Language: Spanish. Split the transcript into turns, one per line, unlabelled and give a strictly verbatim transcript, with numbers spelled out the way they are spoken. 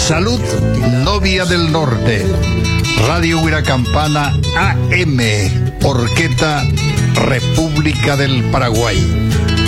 Salud Novia del Norte, Radio Huiracampana A M, Orqueta República del Paraguay.